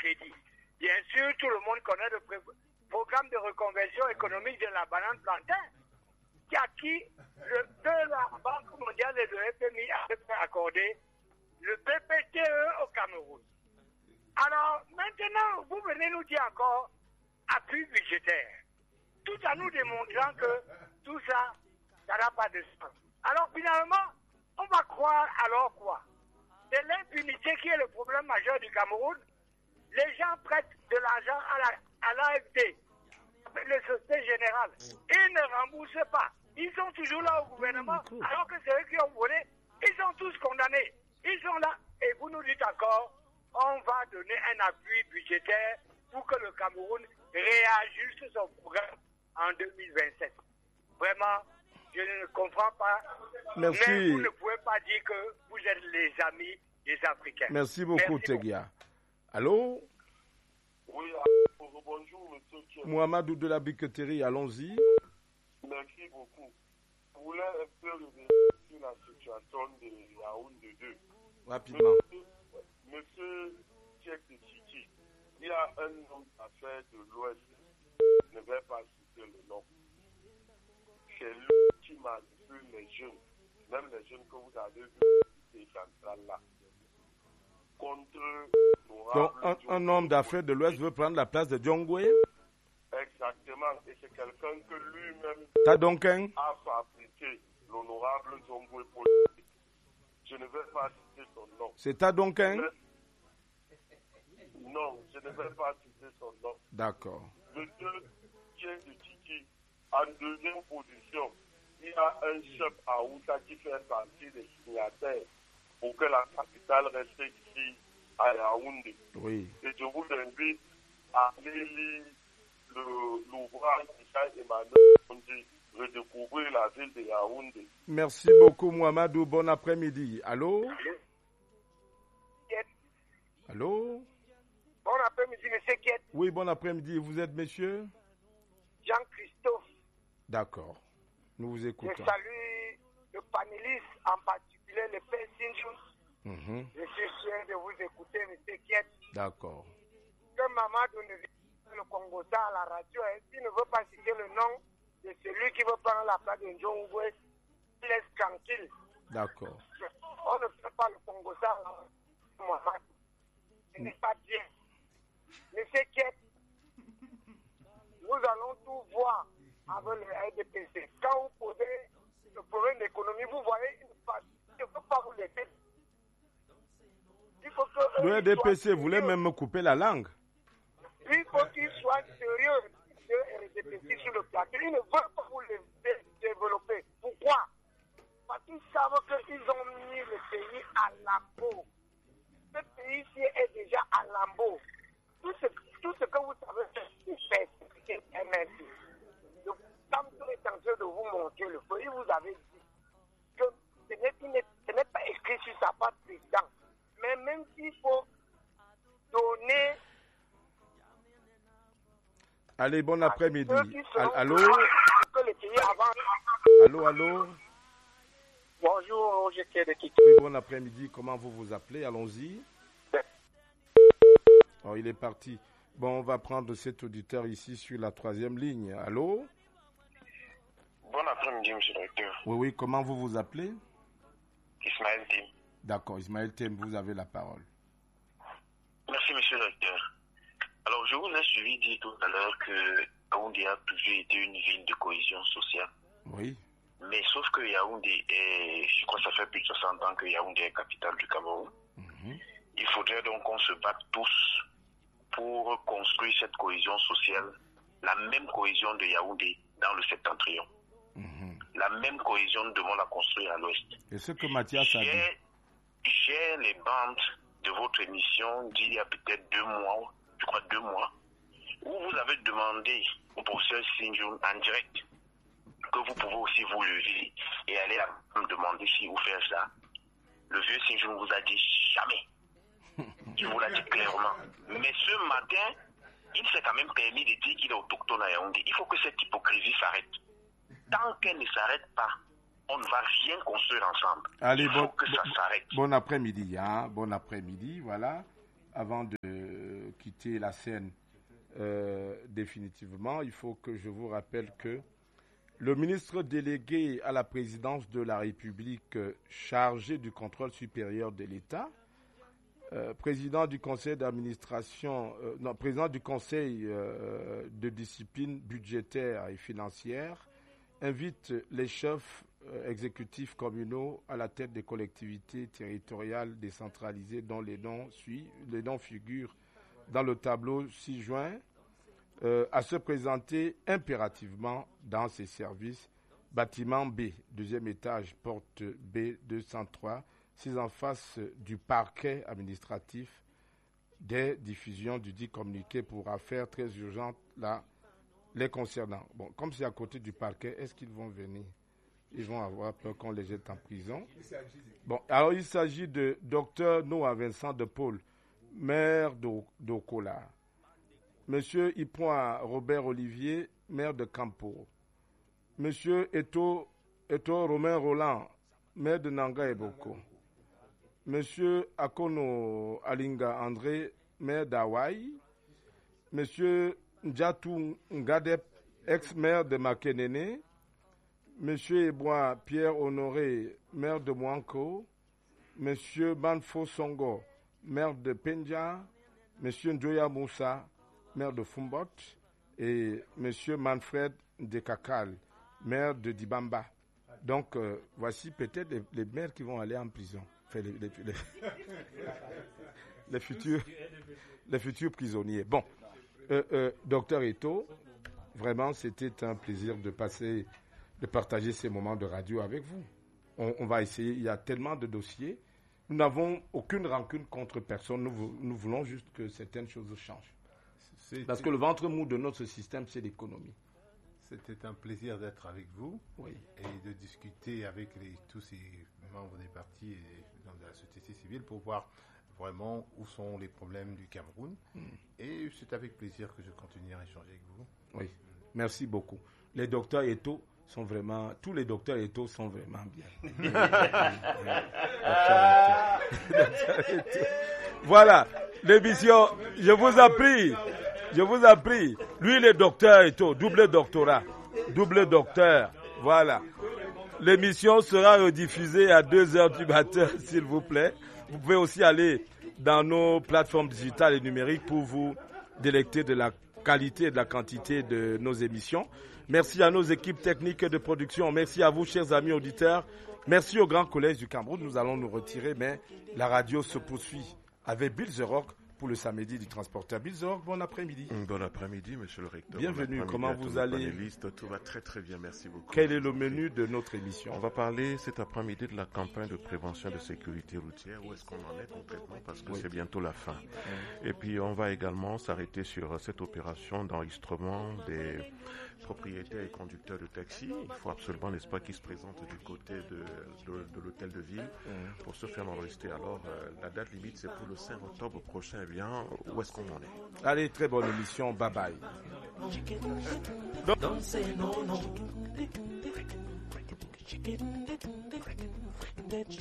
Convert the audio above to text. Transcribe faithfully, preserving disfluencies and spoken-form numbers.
crédit. Bien sûr, tout le monde connaît le pré- programme de reconversion économique de la banane plantain, qui a qui le, de la Banque mondiale et le F M I a accordé le P P T E au Cameroun. Alors, maintenant, vous venez nous dire encore appui budgétaire, tout en nous démontrant que tout ça, ça n'a pas de sens. Alors, finalement, on va croire alors quoi? C'est l'impunité qui est le problème majeur du Cameroun. Les gens prêtent de l'argent à la, à l'A F D, le Société Générale. Ils ne remboursent pas. Ils sont toujours là au gouvernement, alors que c'est eux qui ont volé. Ils sont tous condamnés. Ils sont là. Et vous nous dites encore, on va donner un appui budgétaire pour que le Cameroun réajuste son programme en deux mille vingt-sept. Vraiment, je ne comprends pas. Merci. Mais vous ne pouvez pas dire que vous êtes les amis des Africains. Merci beaucoup, Tegia. Allô? Oui, bonjour, monsieur. Mohamedou de la Biqueterie, allons-y. Merci beaucoup. Je voulais un peu revenir sur la situation de Yaoundé deux. Rapidement. Monsieur, monsieur Tchèque de Tchiki, il y a un homme d'affaires de l'Ouest. Je ne vais pas citer le nom. C'est lui qui manipule les jeunes, même les jeunes que vous avez vus, ces centrales-là. Contre Donc, un, un homme d'affaires de l'Ouest veut prendre la place de Djongwe? Exactement. Et c'est quelqu'un que lui-même Tadonken a fabriqué, l'honorable Djongwe politique. Je ne vais pas citer son nom. C'est Tadonken? Non, je ne vais pas citer son nom. D'accord. Monsieur Tien de Tiki, en deuxième position, il y a un chef à Outa qui fait partie des signataires pour que la capitale reste ici à Yaoundé. Oui. Et je vous invite à aller lire le, l'ouvrage de Emmanuel Bondi, redécouvrir la ville de Yaoundé. Merci beaucoup, Mohamedou. Bon après-midi. Allô? Allô? Bon après-midi, monsieur Kiet. Oui, bon après-midi. Vous êtes monsieur? Jean-Christophe. D'accord. Nous vous écoutons. Je salue le panéliste, en particulier le père Sinjou. Mm-hmm. Je suis fier de vous écouter, monsieur Kiet. D'accord. Que Mamadou ne vient pas le Congo ça à la radio, hein. S'il ne veut pas citer le nom de celui qui veut prendre la place de Njongwe, il laisse tranquille. D'accord. On ne fait pas le Congo ça à la radio, Mamadou. Ce n'est pas bien. Monsieur Kiet, nous allons tout voir avec le R D P C. Quand vous posez le problème d'économie, vous voyez une partie. Je ne peux pas vous laisser. Il faut que le R D P C voulait même me couper la langue. Il faut qu'il soit sérieux, le R D P C sur le plateau. Ils ne veulent pas vous le développer. Pourquoi? Parce qu'ils savent qu'ils ont mis le pays à lambeau. Ce pays-ci est déjà à lambeau. Tout ce, tout ce que vous savez faire, c'est M S I. Le Tamto est en train de vous montrer le feu. Il vous avait dit que ce n'est, ce n'est pas écrit sur sa patte président. Mais même s'il faut donner... Allez, bon après-midi. Allô? Allô, allô? Bonjour, je suis de Kiki. Oui, bon après-midi. Comment vous vous appelez? Allons-y. Oh, il est parti. Bon, on va prendre cet auditeur ici sur la troisième ligne. Allô? Bon après-midi, monsieur le directeur. Oui, oui. Comment vous vous appelez? Ismaël Tim. D'accord, Ismaël Tim, vous avez la parole. Merci, monsieur le directeur. Alors, je vous ai suivi dire tout à l'heure que Yaoundé a toujours été une ville de cohésion sociale. Oui. Mais sauf que Yaoundé est, je crois que ça fait plus de soixante ans que Yaoundé est capitale du Cameroun. Mm-hmm. Il faudrait donc qu'on se batte tous pour construire cette cohésion sociale, la même cohésion de Yaoundé dans le septentrion. Mm-hmm. La même cohésion, nous devons la construire à l'ouest. Et ce que Mathias a dit. J'ai les bandes de votre émission d'il y a peut-être deux mois, je crois deux mois, où vous avez demandé au professeur Sinjoun en direct que vous pouvez aussi vous lever et aller me demander si vous faites ça. Le vieux Sinjoun vous a dit jamais. Il vous l'a dit clairement. Mais ce matin, il s'est quand même permis de dire qu'il est autochtone à Yaoundé. Il faut que cette hypocrisie s'arrête. Tant qu'elle ne s'arrête pas, on ne va rien construire ensemble. Allez, il faut bon, que ça bon, s'arrête. Bon après-midi, hein, bon après-midi, voilà. Avant de quitter la scène euh, définitivement, il faut que je vous rappelle que le ministre délégué à la présidence de la République euh, chargé du contrôle supérieur de l'État, euh, président du conseil d'administration, euh, non, président du conseil euh, de discipline budgétaire et financière, invite les chefs euh, exécutifs communaux à la tête des collectivités territoriales décentralisées dont les noms, suivent, les noms figurent dans le tableau six juin, Euh, à se présenter impérativement dans ces services. Bâtiment B, deuxième étage, porte B deux cent trois, c'est en face du parquet administratif des diffusions du dit communiqué pour affaires très urgentes là, les concernant. Bon, comme c'est à côté du parquet, est-ce qu'ils vont venir? Ils vont avoir peur qu'on les jette en prison. Bon, alors il s'agit de docteur Noah Vincent de Paul, maire d'Okola. Monsieur Ipoin Robert Olivier, maire de Campo. Monsieur Eto, Eto Romain Roland, maire de Nanga et Boko. Monsieur Akono Alinga André, maire d'Hawaï. Monsieur Ndjatou Ngadep, ex-maire de Makenene. Monsieur Ebois Pierre Honoré, maire de Mouanko. Monsieur Banfo Songo, maire de Pendja. Monsieur Njoya Moussa, maire de Fumbot, et M. Manfred Dekakal, maire de Dibamba. Donc, euh, voici peut-être les, les maires qui vont aller en prison. Enfin, les, les, les, les, futurs, les futurs prisonniers. Bon, euh, euh, docteur Eto, vraiment, c'était un plaisir de passer, de partager ces moments de radio avec vous. On, on va essayer, il y a tellement de dossiers. Nous n'avons aucune rancune contre personne. Nous, nous voulons juste que certaines choses changent. C'est Parce que le ventre mou de notre système, c'est l'économie. C'était un plaisir d'être avec vous, oui, et de discuter avec les, tous ces membres des partis et de la société civile pour voir vraiment où sont les problèmes du Cameroun. Mm. Et c'est avec plaisir que je continuerai à échanger avec vous. Oui, merci beaucoup. Les docteurs Eto sont vraiment, tous les docteurs Eto sont vraiment bien. Voilà, l'émission, je vous en prie. Je vous en prie. Lui, le docteur et tout, double doctorat. Double docteur. Voilà. L'émission sera rediffusée à deux heures du matin, s'il vous plaît. Vous pouvez aussi aller dans nos plateformes digitales et numériques pour vous délecter de la qualité et de la quantité de nos émissions. Merci à nos équipes techniques de production. Merci à vous, chers amis auditeurs. Merci au Grand Collège du Cameroun. Nous allons nous retirer, mais la radio se poursuit avec Bill The Rock pour le samedi du transporteur. Bill The Rock, bon après-midi. Bon après-midi, monsieur le recteur. Bienvenue, bon comment vous allez? Tout va très très bien, merci beaucoup. Quel est le menu de notre émission? On va parler cet après-midi de la campagne de prévention de sécurité routière. Où est-ce qu'on en est concrètement? Parce que oui, c'est bientôt la fin. Oui. Et puis on va également s'arrêter sur cette opération d'enregistrement des propriétaires et conducteurs de taxi. Il faut absolument, n'est-ce pas, qu'ils se présentent du côté de, de, de l'hôtel de ville mmh. pour se faire enregistrer. Alors, euh, la date limite, c'est pour le cinq octobre prochain. Eh bien, où est-ce qu'on en est? Allez, très bonne émission. Bye bye. Donc...